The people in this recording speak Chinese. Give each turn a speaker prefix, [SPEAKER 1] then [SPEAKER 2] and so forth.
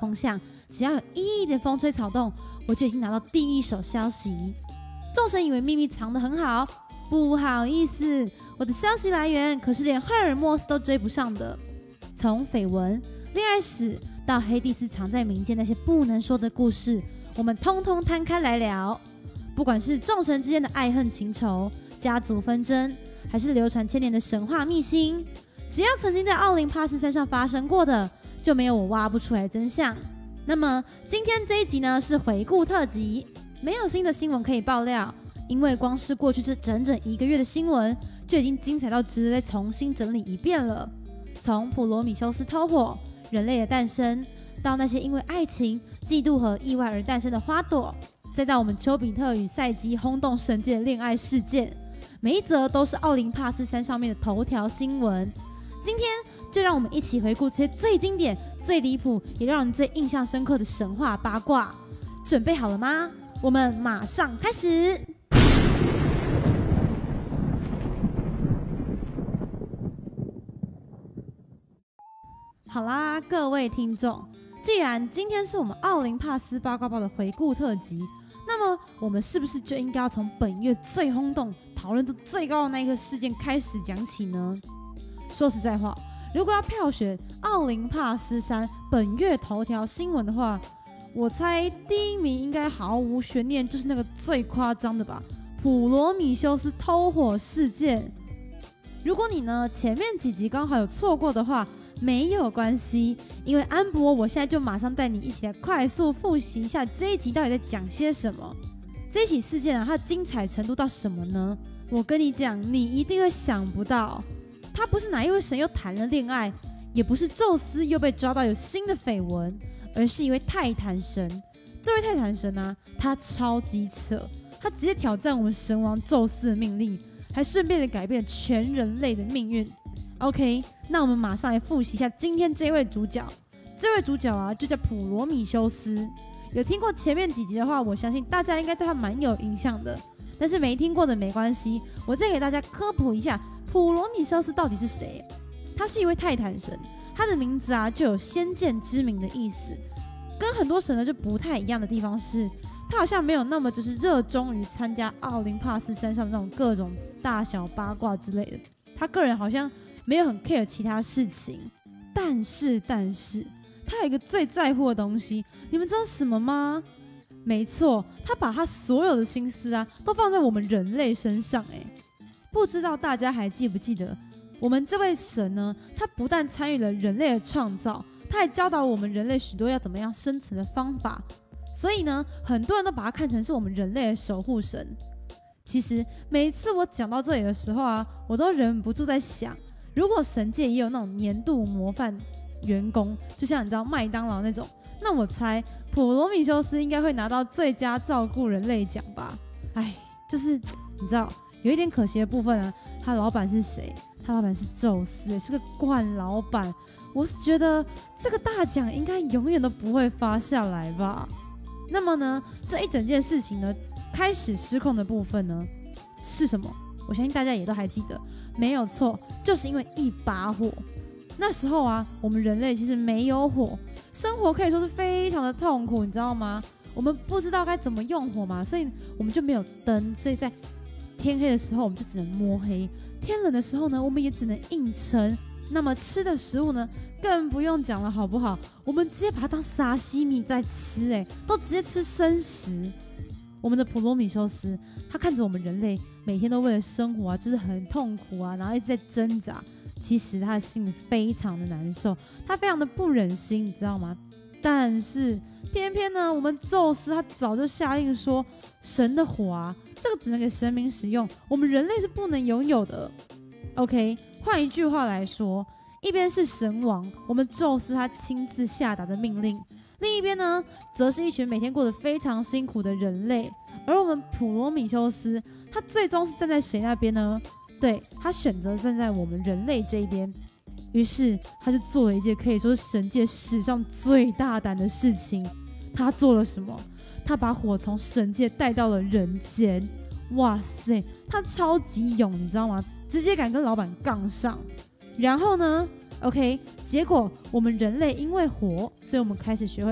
[SPEAKER 1] 风向，只要有一点风吹草动，我就已经拿到第一手消息。众神以为秘密藏得很好，不好意思，我的消息来源可是连赫尔墨斯都追不上的。从绯闻、恋爱史到黑蒂斯藏在民间那些不能说的故事，我们通通摊开来聊。不管是众神之间的爱恨情仇、家族纷争，还是流传千年的神话秘辛，只要曾经在奥林帕斯山上发生过的，就没有我挖不出来的真相。那么今天这一集呢，是回顾特辑，没有新的新闻可以爆料，因为光是过去这整整1个月的新闻就已经精彩到值得再重新整理一遍了。从普罗米修斯偷火、人类的诞生，到那些因为爱情、嫉妒和意外而诞生的花朵，再到我们丘比特与赛姬轰动神界的恋爱事件，每一则都是奥林帕斯山上面的头条新闻。今天就让我们一起回顾这些最经典、最离谱，也让人最印象深刻的神话八卦。准备好了吗？我们马上开始。好啦，各位听众，既然今天是我们奥林帕斯八卦报的回顾特辑，那么我们是不是就应该要从本月最轰动、讨论度最高的那一个事件开始讲起呢？说实在话，如果要票选奥林帕斯山本月头条新闻的话，我猜第一名应该毫无悬念，就是那个最夸张的吧，普罗米修斯偷火事件。如果你呢前面几集刚好有错过的话，没有关系，因为安博我现在就马上带你一起来快速复习一下这一集到底在讲些什么。这一起事件啊，它的精彩程度到什么呢？我跟你讲，你一定会想不到，他不是哪一位神又谈了恋爱，也不是宙斯又被抓到有新的绯闻，而是一位泰坦神。这位泰坦神啊，他超级扯，他直接挑战我们神王宙斯的命令，还顺便的改变了全人类的命运。OK， 那我们马上来复习一下今天这位主角。这位主角啊，就叫普罗米修斯。有听过前面几集的话，我相信大家应该对他蛮有印象的。但是没听过的没关系，我再给大家科普一下普罗米修斯到底是谁。他是一位泰坦神，他的名字啊就有先见之明的意思。跟很多神呢就不太一样的地方是，他好像没有那么就是热衷于参加奥林帕斯山上的那种各种大小八卦之类的。他个人好像没有很 care 其他事情。但是他有一个最在乎的东西，你们知道是什么吗？没错，他把他所有的心思啊都放在我们人类身上。不知道大家还记不记得，我们这位神呢，他不但参与了人类的创造，他还教导我们人类许多要怎么样生存的方法。所以呢，很多人都把他看成是我们人类的守护神。其实每一次我讲到这里的时候啊，我都忍不住在想，如果神界也有那种年度模范员工，就像你知道麦当劳那种，那我猜普罗米修斯应该会拿到最佳照顾人类奖吧。就是你知道有一点可惜的部分啊，他老板是谁？他老板是宙斯，是个惯老板。我是觉得这个大奖应该永远都不会发下来吧。那么呢，这一整件事情呢，开始失控的部分呢是什么？我相信大家也都还记得，没有错，就是因为一把火。那时候啊，我们人类其实没有火，生活可以说是非常的痛苦，你知道吗？我们不知道该怎么用火嘛，所以我们就没有灯，所以在天黑的时候我们就只能摸黑，天冷的时候呢，我们也只能硬撑。那么吃的食物呢，更不用讲了，好不好？我们直接把它当沙西米在吃，都直接吃生食。我们的普罗米修斯，他看着我们人类每天都为了生活啊，就是很痛苦啊，然后一直在挣扎。其实他的心里非常的难受，他非常的不忍心，你知道吗？但是偏偏呢，我们宙斯他早就下令说，神的火啊，这个只能给神明使用，我们人类是不能拥有的。OK， 换一句话来说，一边是神王，我们宙斯他亲自下达的命令，另一边呢，则是一群每天过得非常辛苦的人类。而我们普罗米修斯，他最终是站在谁那边呢？对，他选择站在我们人类这一边。于是他就做了一件可以说是神界史上最大胆的事情。他做了什么？他把火从神界带到了人间。哇塞，他超级勇，你知道吗？直接敢跟老板杠上。然后呢 OK， 结果我们人类因为火，所以我们开始学会